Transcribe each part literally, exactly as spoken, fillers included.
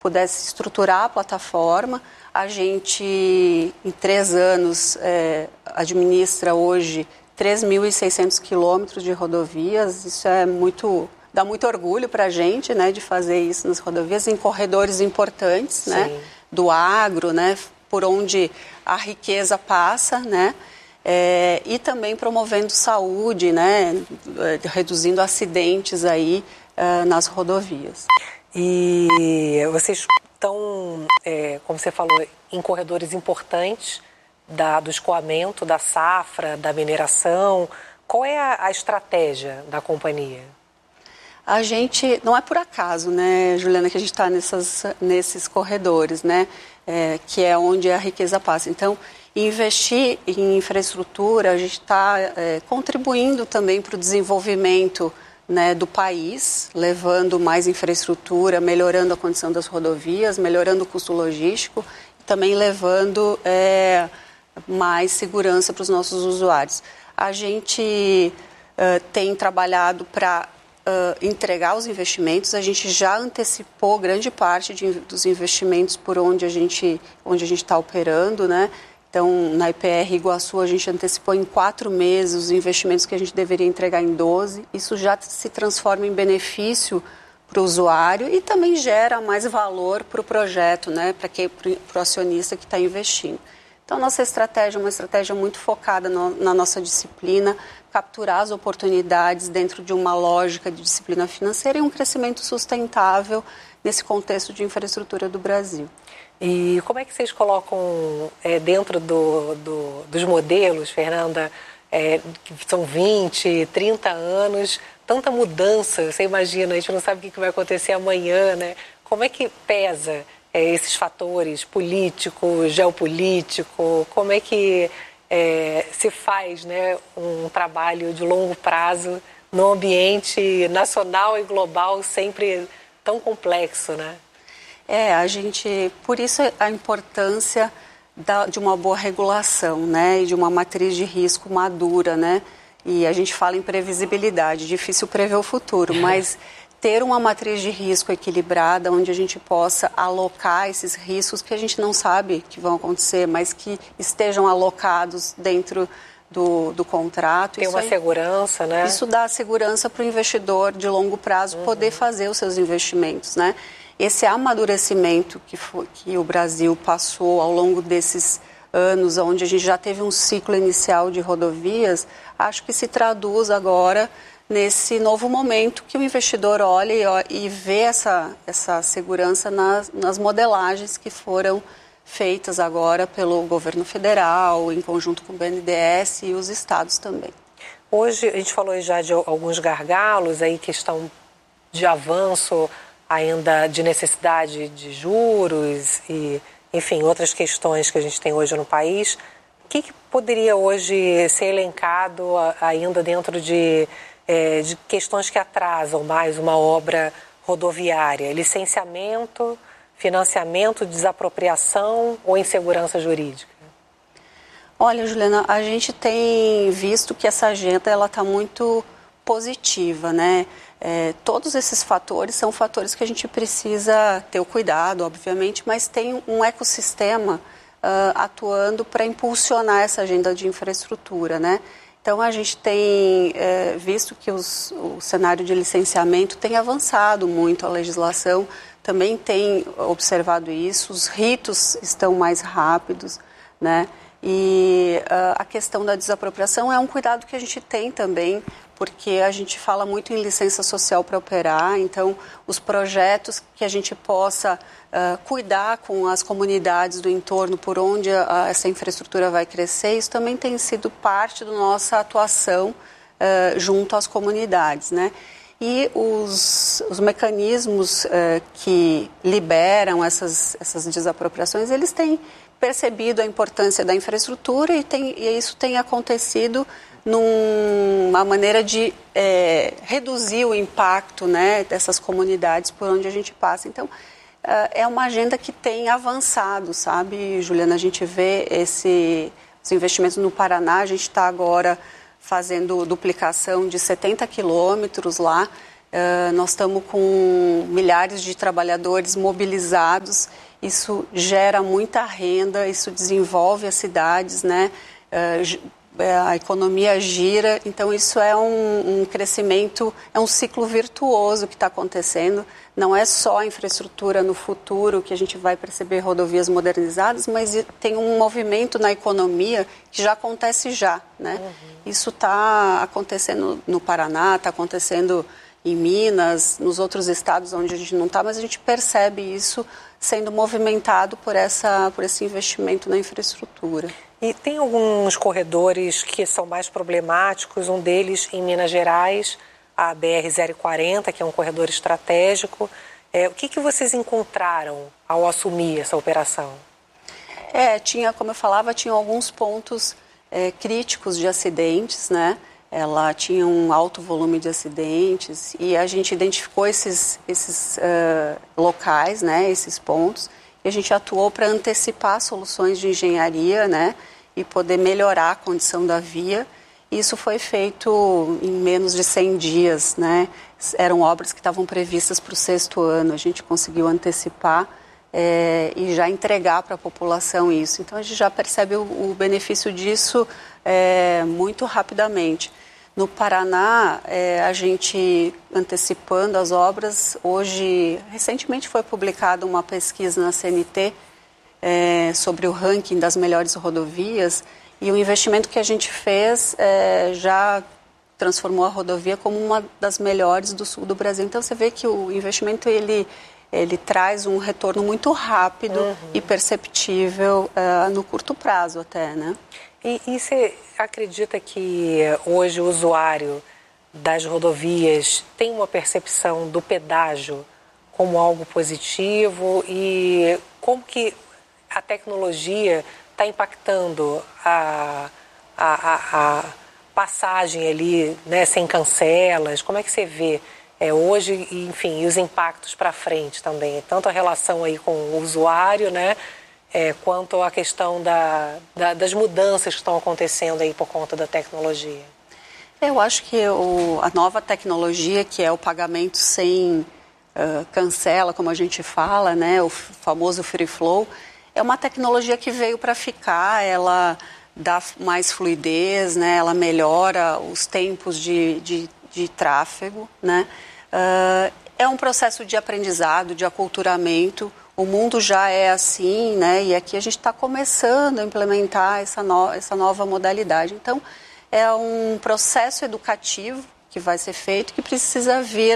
pudesse estruturar a plataforma. A gente, em três anos, é, administra hoje três mil e seiscentos quilômetros de rodovias. Isso é muito, dá muito orgulho para a gente, né, de fazer isso nas rodovias, em corredores importantes, né, do agro, né, por onde a riqueza passa, né, é, e também promovendo saúde, né, reduzindo acidentes aí uh, nas rodovias. E vocês estão, é, como você falou, em corredores importantes da, do escoamento, da safra, da mineração. Qual é a, a estratégia da companhia? A gente, não é por acaso, né, Juliana, que a gente está nesses corredores, né, é, que é onde a riqueza passa. Então, investir em infraestrutura, a gente está é, contribuindo também para o desenvolvimento, né, do país, levando mais infraestrutura, melhorando a condição das rodovias, melhorando o custo logístico e também levando é, mais segurança para os nossos usuários. A gente uh, tem trabalhado para uh, entregar os investimentos, a gente já antecipou grande parte de, dos investimentos por onde a gente onde a gente está operando, né? Então, na I P R Iguaçu, a gente antecipou em quatro meses os investimentos que a gente deveria entregar em doze. Isso já se transforma em benefício para o usuário e também gera mais valor para o projeto, né? Para o acionista que está investindo. Então, nossa estratégia é uma estratégia muito focada no, na nossa disciplina, capturar as oportunidades dentro de uma lógica de disciplina financeira e um crescimento sustentável nesse contexto de infraestrutura do Brasil. E como é que vocês colocam é, dentro do, do, dos modelos, Fernanda, é, que são vinte, trinta anos, tanta mudança, você imagina, a gente não sabe o que vai acontecer amanhã, né? Como é que pesa é, esses fatores político, geopolítico, como é que é, se faz, né, um trabalho de longo prazo no ambiente nacional e global sempre tão complexo, né? É, a gente, por isso a importância da, de uma boa regulação, né, e de uma matriz de risco madura, né, e a gente fala em previsibilidade, difícil prever o futuro, mas ter uma matriz de risco equilibrada, onde a gente possa alocar esses riscos que a gente não sabe que vão acontecer, mas que estejam alocados dentro do, do contrato. Tem uma aí, segurança, né? Isso dá segurança para o investidor de longo prazo uhum. poder fazer os seus investimentos, né? Esse amadurecimento que, foi, que o Brasil passou ao longo desses anos, onde a gente já teve um ciclo inicial de rodovias, acho que se traduz agora nesse novo momento que o investidor olha e, e vê essa, essa segurança nas, nas modelagens que foram feitas agora pelo governo federal, em conjunto com o B N D E S e os estados também. Hoje a gente falou já de alguns gargalos, aí questão de avanço ainda de necessidade de juros e, enfim, outras questões que a gente tem hoje no país. O que, que poderia hoje ser elencado ainda dentro de, é, de questões que atrasam mais uma obra rodoviária? Licenciamento, financiamento, desapropriação ou insegurança jurídica? Olha, Juliana, a gente tem visto que essa agenda ela está muito positiva, né? É, todos esses fatores são fatores que a gente precisa ter o cuidado, obviamente, mas tem um ecossistema uh, atuando para impulsionar essa agenda de infraestrutura, né? Então, a gente tem é, visto que os, o cenário de licenciamento tem avançado muito, a legislação também tem observado isso, os ritos estão mais rápidos, né? E uh, a questão da desapropriação é um cuidado que a gente tem também, porque a gente fala muito em licença social para operar, então os projetos que a gente possa uh, cuidar com as comunidades do entorno por onde a, a, essa infraestrutura vai crescer, isso também tem sido parte da nossa atuação uh, junto às comunidades, né? E os, os mecanismos uh, que liberam essas, essas desapropriações, eles têm percebido a importância da infraestrutura e, tem, e isso tem acontecido numa maneira de é, reduzir o impacto, né, dessas comunidades por onde a gente passa. Então, é uma agenda que tem avançado, sabe, Juliana? A gente vê esse, os investimentos no Paraná, a gente está agora fazendo duplicação de setenta quilômetros lá, Uh, nós estamos com milhares de trabalhadores mobilizados, isso gera muita renda, isso desenvolve as cidades, né? Uh, a economia gira, então isso é um, um crescimento, é um ciclo virtuoso que está acontecendo. Não é só a infraestrutura no futuro que a gente vai perceber rodovias modernizadas, mas tem um movimento na economia que já acontece já, né? Uhum. Isso está acontecendo no Paraná, está acontecendo em Minas, nos outros estados onde a gente não está, mas a gente percebe isso sendo movimentado por, essa, por esse investimento na infraestrutura. E tem alguns corredores que são mais problemáticos, um deles em Minas Gerais, a B R zero quarenta, que é um corredor estratégico. É, o que, que vocês encontraram ao assumir essa operação? É, tinha, como eu falava, tinha alguns pontos é, críticos de acidentes, né? Ela tinha um alto volume de acidentes e a gente identificou esses, esses uh, locais, né, esses pontos, e a gente atuou para antecipar soluções de engenharia, né, e poder melhorar a condição da via. Isso foi feito em menos de cem dias, né? Eram obras que estavam previstas para o sexto ano, a gente conseguiu antecipar é, e já entregar para a população isso. Então a gente já percebe o, o benefício disso é, muito rapidamente. No Paraná, é, a gente antecipando as obras, hoje, recentemente foi publicada uma pesquisa na C N T é, sobre o ranking das melhores rodovias e o investimento que a gente fez é, já transformou a rodovia como uma das melhores do sul do Brasil. Então você vê que o investimento ele, ele traz um retorno muito rápido uhum. e perceptível uh, no curto prazo até, né? E, e você acredita que hoje o usuário das rodovias tem uma percepção do pedágio como algo positivo e como que a tecnologia está impactando a, a, a, a passagem ali, né, sem cancelas? Como é que você vê é, hoje, enfim, e os impactos para frente também? Tanto a relação aí com o usuário, né? É, quanto à questão da, da, das mudanças que estão acontecendo aí por conta da tecnologia? Eu acho que o, a nova tecnologia, que é o pagamento sem uh, cancela, como a gente fala, né, o famoso free flow, é uma tecnologia que veio para ficar, ela dá mais fluidez, né, ela melhora os tempos de, de, de tráfego, né? Uh, é um processo de aprendizado, de aculturamento. O mundo já é assim, né? E aqui a gente está começando a implementar essa, no, essa nova modalidade. Então, é um processo educativo que vai ser feito, que precisa vir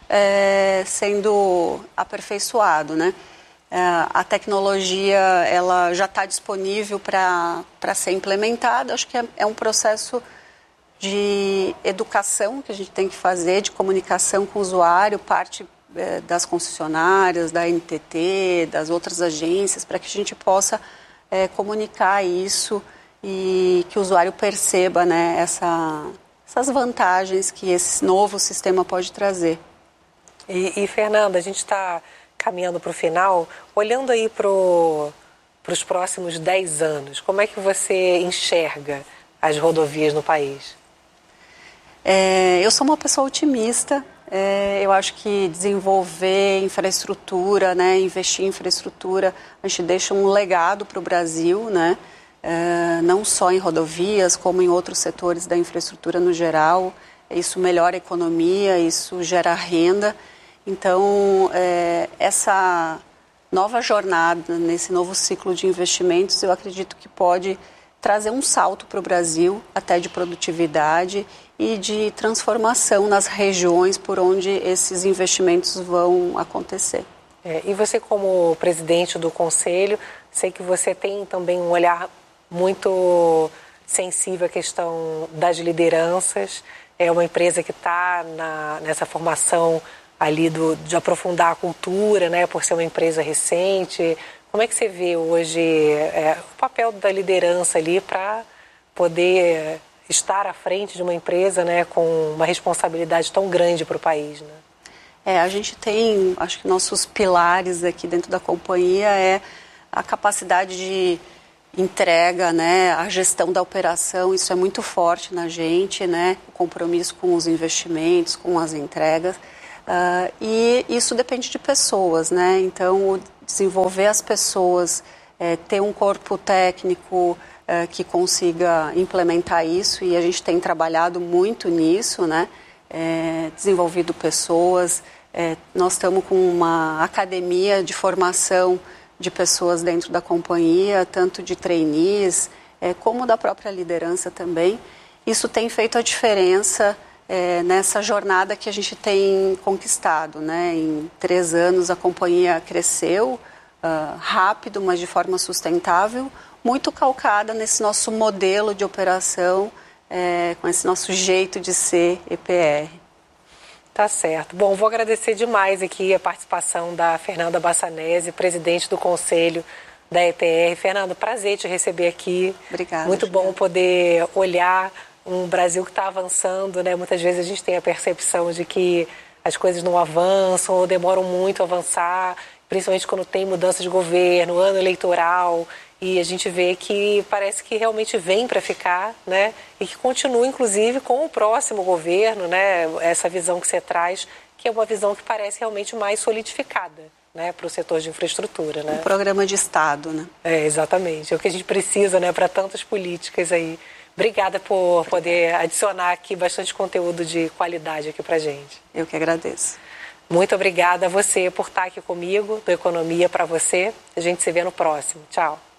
é, sendo aperfeiçoado, né? É, a tecnologia ela já está disponível para ser implementada. Acho que é, é um processo de educação que a gente tem que fazer, de comunicação com o usuário, parte das concessionárias, da N T T, das outras agências, para que a gente possa é, comunicar isso e que o usuário perceba, né, essa, essas vantagens que esse novo sistema pode trazer. E, e Fernanda, a gente está caminhando para o final, olhando aí para os próximos dez anos, como é que você enxerga as rodovias no país? É, eu sou uma pessoa otimista. É, eu acho que desenvolver infraestrutura, né, investir em infraestrutura, a gente deixa um legado para o Brasil, né, é, não só em rodovias, como em outros setores da infraestrutura no geral. Isso melhora a economia, isso gera renda. Então, é, essa nova jornada, nesse novo ciclo de investimentos, eu acredito que pode trazer um salto para o Brasil, até de produtividade e de transformação nas regiões por onde esses investimentos vão acontecer. É, e você, como presidente do Conselho, sei que você tem também um olhar muito sensível à questão das lideranças. É uma empresa que está nessa formação ali do, de aprofundar a cultura, né, por ser uma empresa recente. Como é que você vê hoje é, o papel da liderança ali para poder estar à frente de uma empresa, né, com uma responsabilidade tão grande para o país, né? É, a gente tem, acho que nossos pilares aqui dentro da companhia é a capacidade de entrega, né, a gestão da operação, isso é muito forte na gente, né, o compromisso com os investimentos, com as entregas. Uh, e isso depende de pessoas, né? Então, desenvolver as pessoas, é, ter um corpo técnico é, que consiga implementar isso, e a gente tem trabalhado muito nisso, né? É, desenvolvido pessoas, é, nós estamos com uma academia de formação de pessoas dentro da companhia, tanto de trainees, é, como da própria liderança também. Isso tem feito a diferença É, nessa jornada que a gente tem conquistado, né? Em três anos a companhia cresceu uh, rápido, mas de forma sustentável, muito calcada nesse nosso modelo de operação, é, com esse nosso jeito de ser E P R. Tá certo. Bom, vou agradecer demais aqui a participação da Fernanda Bassanese, presidente do Conselho da E P R. Fernanda, prazer te receber aqui. Obrigada. Muito Juliana. bom poder olhar um Brasil que está avançando, né? Muitas vezes a gente tem a percepção de que as coisas não avançam ou demoram muito a avançar, principalmente quando tem mudança de governo, ano eleitoral, e a gente vê que parece que realmente vem para ficar, né? E que continua, inclusive, com o próximo governo, né? Essa visão que você traz, que é uma visão que parece realmente mais solidificada, né? Para o setor de infraestrutura, né? Um programa de Estado, né? É, exatamente. É o que a gente precisa, né? Para tantas políticas aí. Obrigada por poder adicionar aqui bastante conteúdo de qualidade aqui pra gente. Eu que agradeço. Muito obrigada a você por estar aqui comigo, do Economia para você. A gente se vê no próximo. Tchau.